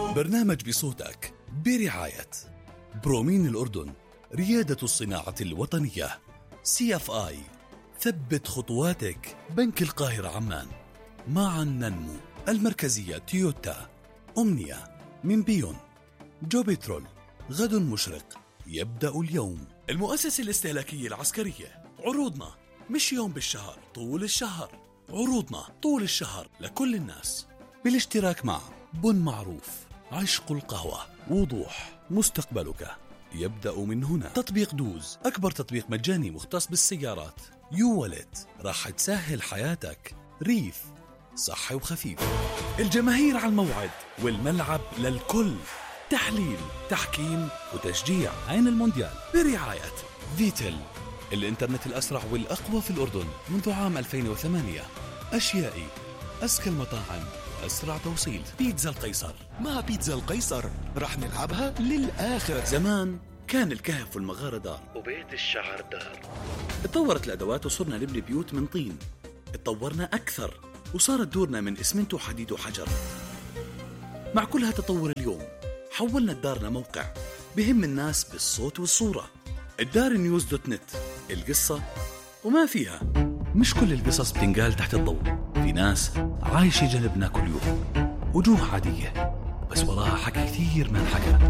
برنامج بصوتك برعاية برومين الأردن، ريادة الصناعة الوطنية. CFI، ثبت خطواتك. بنك القاهرة عمان، معا ننمو. المركزية تويوتا. أمنية من بيون. جو بترول، غد مشرق يبدأ اليوم. المؤسسة الاستهلاكية العسكرية، عروضنا مش يوم بالشهر، طول الشهر. عروضنا طول الشهر لكل الناس، بالاشتراك مع بن معروف، عشق القهوة، وضوح. مستقبلك يبدأ من هنا. تطبيق دوز، أكبر تطبيق مجاني مختص بالسيارات. يو ولت، راح تسهل حياتك. ريف، صحي وخفيف. الجماهير على الموعد والملعب للكل. تحليل، تحكيم وتشجيع. عين المونديال برعاية فيتل، الإنترنت الأسرع والأقوى في الأردن منذ عام 2008. أشيائي، أزكى المطاعم وأسرع توصيل. بيتزا القيصر، مع بيتزا القيصر رح نلعبها للآخر. زمان كان الكهف والمغارة دار وبيت الشعر دار. اتطورت الأدوات وصرنا نبني بيوت من طين. اتطورنا أكثر وصارت دورنا من إسمنت وحديد وحجر. مع كل هالتطور اليوم حولنا الدار لموقع بهم الناس بالصوت والصورة. الدار نيوز دوت نت، القصة وما فيها. مش كل القصص بتنقال تحت الضوء. في ناس عايشة جنبنا كل يوم، وجوه عادية بس وراها حكي كثير ما انحكى.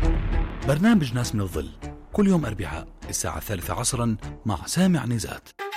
برنامج ناس من الظل كل يوم أربعاء الساعة 3 عصرا مع سامع نزات.